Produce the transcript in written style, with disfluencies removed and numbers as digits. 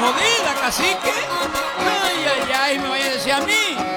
jodida, cacique. Ay, ay, ay, me vaya a decir a mí